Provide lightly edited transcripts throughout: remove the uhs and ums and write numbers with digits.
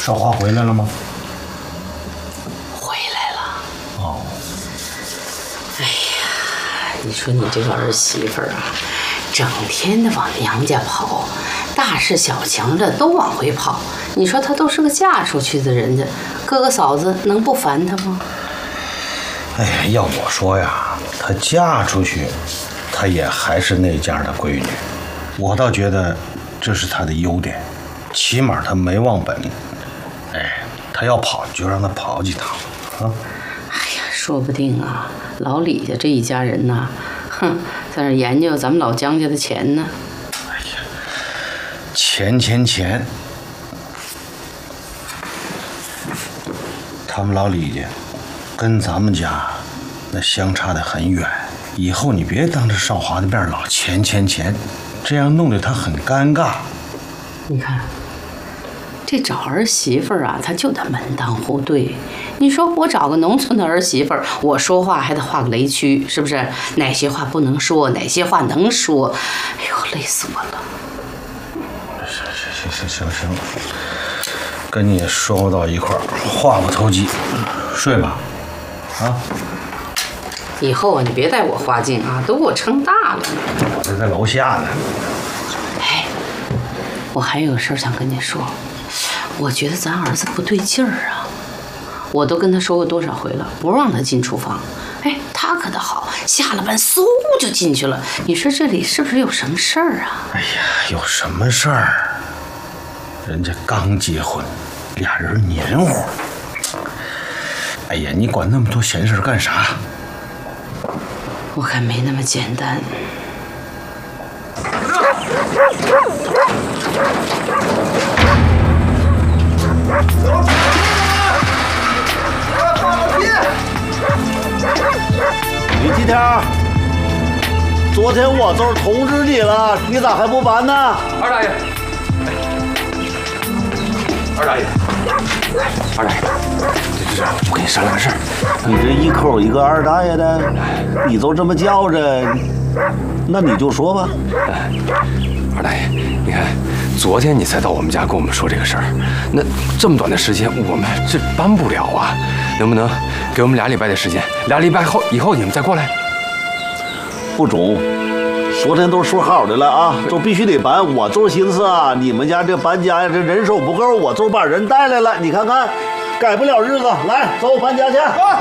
少华回来了吗？ 回来了。 哦。 哎呀，你说你这个儿媳妇啊，整天的往娘家跑，大事小情的都往回跑。你说她都是个嫁出去的人家，哥哥嫂子能不烦她吗？ 哎呀，要我说呀，她嫁出去，她也还是那家的闺女。我倒觉得这是她的优点，起码她没忘本。哎，她要跑就让她跑几趟啊！ 哎呀，说不定啊，老李家这一家人呐，哼，在那研究咱们老姜家的钱呢。 哎呀，钱！他们老李家跟咱们家那相差得很远，以后你别当着少华的面老钱，这样弄得他很尴尬。 你看，这找儿媳妇儿啊，他就得门当户对。你说我找个农村的儿媳妇儿，我说话还得画个雷区，是不是？哪些话不能说，哪些话能说？哎呦，累死我了！ 行，跟你说不到一块儿，话不投机，睡吧，啊。 以后啊，你别带我花镜啊，都给我撑大了。 我这在楼下呢。 哎，我还有事儿想跟你说，我觉得咱儿子不对劲儿啊。我都跟他说过多少回了，不让他进厨房。哎，他可倒好，下了班嗖就进去了。你说这里是不是有什么事儿啊？ 哎呀，有什么事儿？人家刚结婚，俩人黏糊。哎呀，你管那么多闲事干啥？ 我看没那么简单。 李继天，昨天我都通知你了，你咋还不搬呢？ 二大爷，二大爷，这，我跟你商量个事儿。 你这一口一个二大爷的，你都这么叫着，那你就说吧。 二大爷，你看，昨天你才到我们家跟我们说这个事儿，那这么短的时间，我们这搬不了啊，能不能给我们2礼拜的时间？2礼拜以后你们再过来。 不中，昨天都说好的了啊，都必须得搬。我就是寻思啊，你们家这搬家呀，这人手不够，我就把人带来了。你看看，改不了日子，来，走搬家去。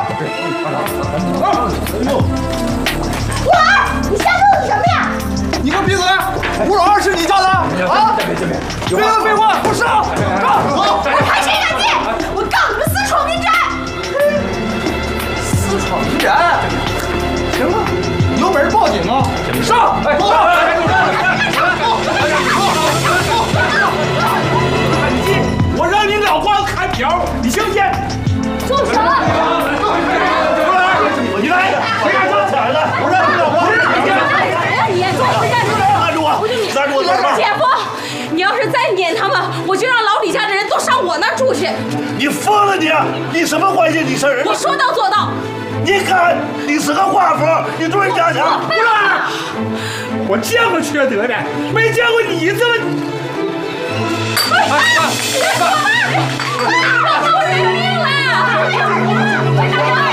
我儿，你瞎弄什么呀？ 你给我闭嘴！吴老二是你家的啊？别乱废话，给我上！ 我看谁敢进！我告你们私闯民宅！ 私闯民宅？行了，你有本事报警啊！上！我让你老光看条，你信不信？ 住手！ 你来，谁敢上来了？我让你老光。 你坐回站住！ 拦住我！拦住我！ 姐夫，你要是再撵他们，我就让老李家的人都上我那儿住去。 你疯了你！你什么关系？你生人？ 我说到做到。 你看，你是个寡妇，你对人家强。 不是，我见过缺德的，没见过你这么。 我都人命了！